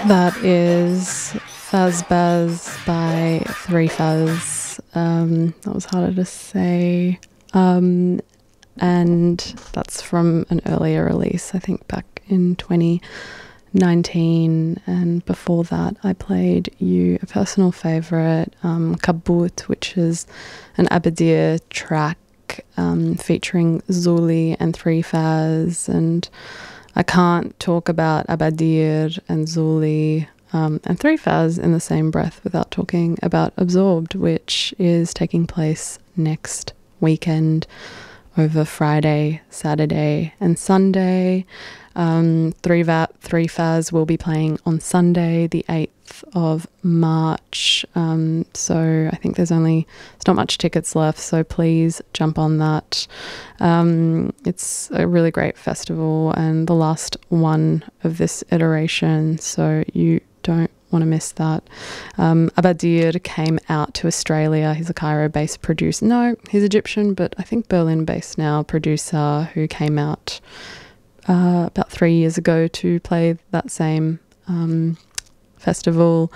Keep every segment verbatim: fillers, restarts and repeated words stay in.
That is Fazbaz by Three Faz. Um, that was harder to say. Um, and that's from an earlier release, I think back in twenty nineteen. And before that, I played you a personal favourite, um, Kabut, which is an Abadir track um, featuring Zuli and Three Faz. And I can't talk about Abadir and Zuli um, and Three Faz in the same breath without talking about Absorbed, which is taking place next weekend over Friday, Saturday and Sunday. Um, Three, Va- Three Faz will be playing on Sunday, the eighth of March. Um, so I think there's only, there's not much tickets left, so please jump on that. Um, it's a really great festival and the last one of this iteration, so you don't want to miss that. Um, Abadir came out to Australia. He's a Cairo-based producer. No, he's Egyptian, but I think Berlin-based now producer who came out uh, about three years ago to play that same um, festival.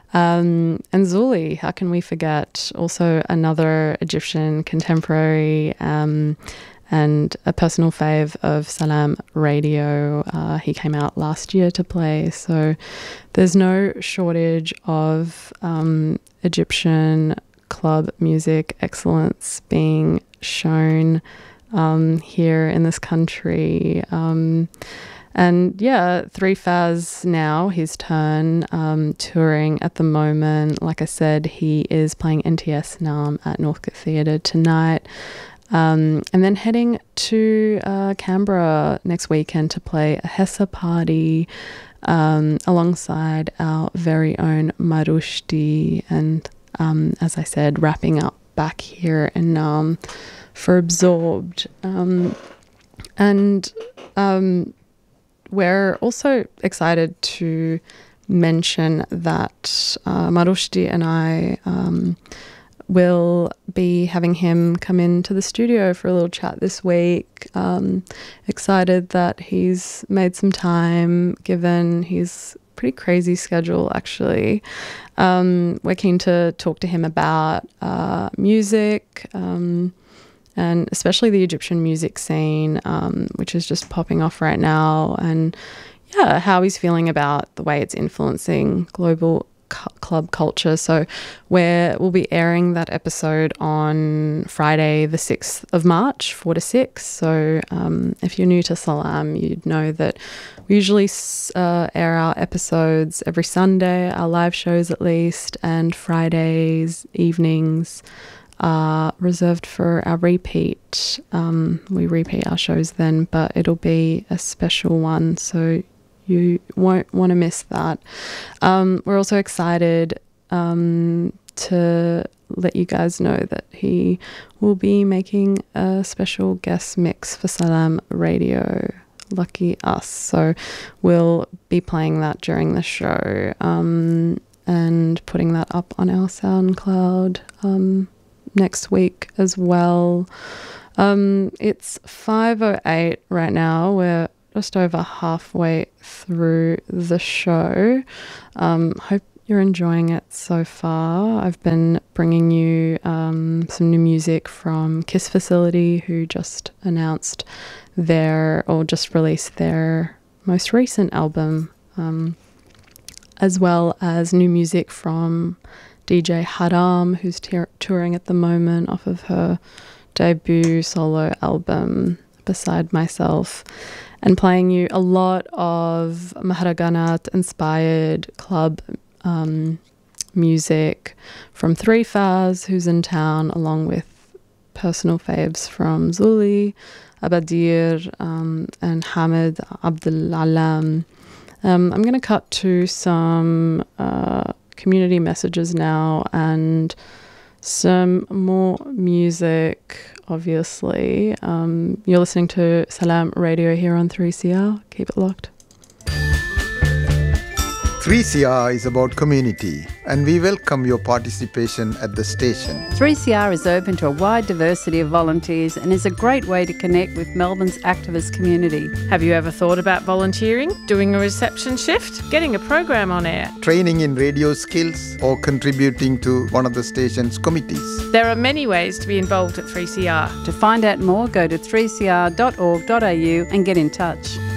Um, and Zuli, how can we forget? Also another Egyptian contemporary um, and a personal fave of Salam Radio. Uh, he came out last year to play, so there's no shortage of um, Egyptian club music excellence being shown um, here in this country. Um, and yeah, Three Faz now, his turn, um, touring at the moment. Like I said, he is playing N T S Nam at Northcote Theatre tonight. Um, and then heading to uh, Canberra next weekend to play a Hessa party um, alongside our very own Marushti. And um, as I said, wrapping up back here in Nam for Absorbed. Um, and um, we're also excited to mention that uh, Marushti and I Um, We'll be having him come into the studio for a little chat this week. Um, excited that he's made some time, given his pretty crazy schedule, actually. Um, we're keen to talk to him about uh, music, um, and especially the Egyptian music scene, um, which is just popping off right now, and yeah, how he's feeling about the way it's influencing global club culture. So where we'll be airing that episode on Friday the sixth of March, four to six. So um, if you're new to Salam, you'd know that we usually uh, air our episodes every Sunday, our live shows at least, and Fridays evenings are reserved for our repeat. Um, we repeat our shows then, but it'll be a special one, so you won't want to miss that. Um, we're also excited um, to let you guys know that he will be making a special guest mix for Salam Radio. Lucky us. So we'll be playing that during the show um, and putting that up on our SoundCloud um, next week as well. Um, it's five oh eight right now. We're just over halfway through the show. Um, hope you're enjoying it so far. I've been bringing you um, some new music from Kiss Facility, who just announced their, or just released their most recent album, um, as well as new music from D J Haram, who's t- touring at the moment off of her debut solo album, Beside Myself, and playing you a lot of Maharaganat-inspired club um, music from Three Faz, who's in town, along with personal faves from Zuli, Abadir, um, and Hamid Abdul Alam. Um, I'm going to cut to some uh, community messages now and some more music, obviously. Um, you're listening to Salam Radio here on three C R. Keep it locked. three C R is about community, and we welcome your participation at the station. three C R is open to a wide diversity of volunteers and is a great way to connect with Melbourne's activist community. Have you ever thought about volunteering, doing a reception shift, getting a program on air? Training in radio skills or contributing to one of the station's committees. There are many ways to be involved at three C R. To find out more, go to three c r dot org dot a u and get in touch.